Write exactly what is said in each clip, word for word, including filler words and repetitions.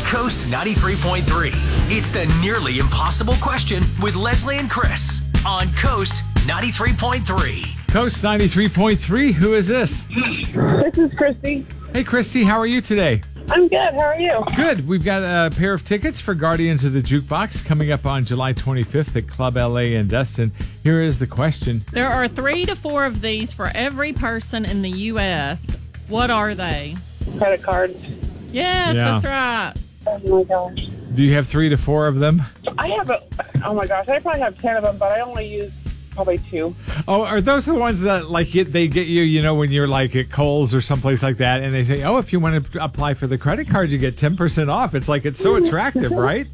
Coast ninety-three point three. It's the Nearly Impossible Question with Leslie and Chris on Coast ninety-three point three. Coast ninety-three point three. Who is this? This is Christy. Hey, Christy. How are you today? I'm good. How are you? Good. We've got a pair of tickets for Guardians of the Jukebox coming up on July twenty-fifth at Club L A in Destin. Here is the question. There are three to four of these for every person in the U S What are they? Credit cards. Yes, Yeah. that's right. Oh my gosh. Do you have three to four of them? I have a, oh my gosh, I probably have ten of them, but I only use probably two. Oh, are those the ones that like get, they get you, you know, when you're like at Kohl's or someplace like that, and they say, oh, if you want to apply for the credit card, you get ten percent off. It's like, it's so attractive, right?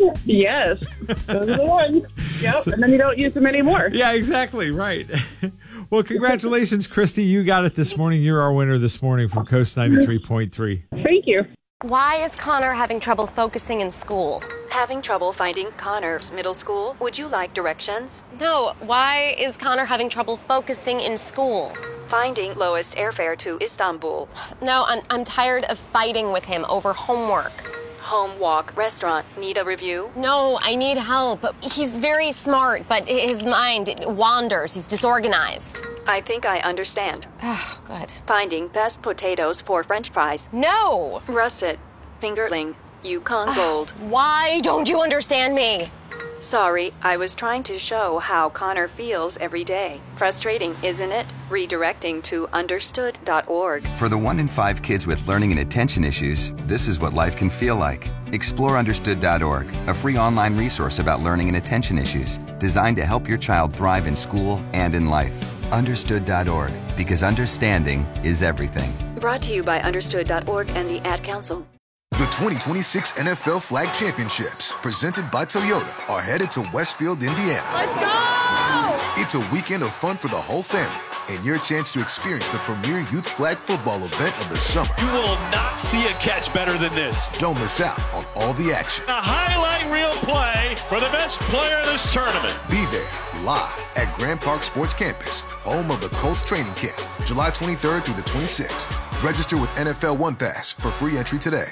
Yes. Those are the ones. Yep. So, and then you don't use them anymore. Yeah, exactly. Right. Well, congratulations, Christy. You got it this morning. You're our winner this morning from Coast ninety-three point three. Thank you. Why is Connor having trouble focusing in school? Having trouble finding Connor's middle school? Would you like directions? No, why is Connor having trouble focusing in school? Finding lowest airfare to Istanbul. No, I'm, I'm tired of fighting with him over homework. Home walk restaurant. Need a review? No, I need help. He's very smart, but his mind wanders. He's disorganized. I think I understand. Oh, good. Finding best potatoes for French fries. No! Russet. Fingerling. Yukon Gold. Why don't you understand me? Sorry, I was trying to show how Connor feels every day. Frustrating, isn't it? Redirecting to understood dot org. For the one in five kids with learning and attention issues, this is what life can feel like. Explore understood dot org, a free online resource about learning and attention issues, designed to help your child thrive in school and in life. understood dot org, because understanding is everything. Brought to you by understood dot org and the Ad Council. The twenty twenty-six N F L Flag Championships, presented by Toyota, are headed to Westfield, Indiana. Let's go! It's a weekend of fun for the whole family, and your chance to experience the premier youth flag football event of the summer. You will not see a catch better than this. Don't miss out on all the action. A highlight reel play for the best player in this tournament. Be there, live at Grand Park Sports Campus, home of the Colts training camp, July twenty-third through the twenty-sixth. Register with N F L One Pass for free entry today.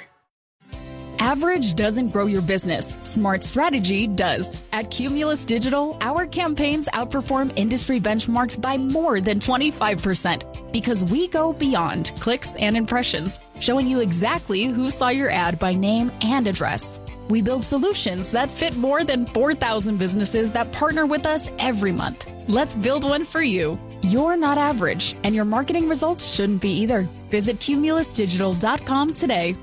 Average doesn't grow your business. Smart strategy does. At Cumulus Digital, our campaigns outperform industry benchmarks by more than twenty-five percent because we go beyond clicks and impressions, showing you exactly who saw your ad by name and address. We build solutions that fit more than four thousand businesses that partner with us every month. Let's build one for you. You're not average, and your marketing results shouldn't be either. Visit cumulus digital dot com today.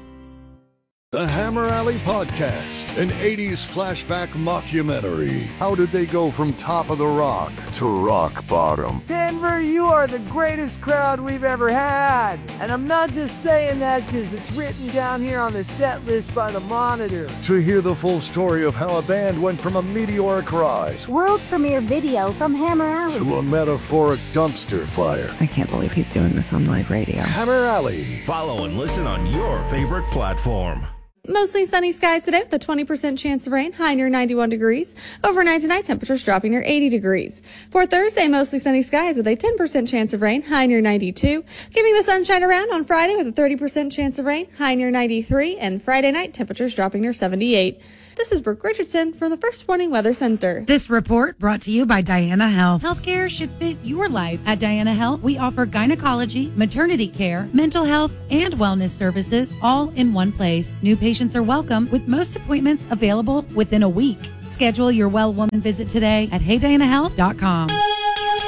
The Hammer Alley Podcast, an eighties flashback mockumentary. How did they go from top of the rock to rock bottom? Denver, you are the greatest crowd we've ever had. And I'm not just saying that because it's written down here on the set list by the Monitor. To hear the full story of how a band went from a meteoric rise, world premiere video from Hammer Alley, to a metaphoric dumpster fire. I can't believe he's doing this on live radio. Hammer Alley. Follow and listen on your favorite platform. Mostly sunny skies today with a twenty percent chance of rain, high near ninety-one degrees. Overnight tonight, temperatures dropping near eighty degrees. For Thursday, mostly sunny skies with a ten percent chance of rain, high near ninety-two. Giving the sunshine around on Friday with a thirty percent chance of rain, high near ninety-three. And Friday night, temperatures dropping near seventy-eight. This is Brooke Richardson from the First Warning Weather Center. This report brought to you by Diana Health. Healthcare should fit your life. At Diana Health, we offer gynecology, maternity care, mental health, and wellness services all in one place. New patients are welcome with most appointments available within a week. Schedule your well woman visit today at hey diana health dot com.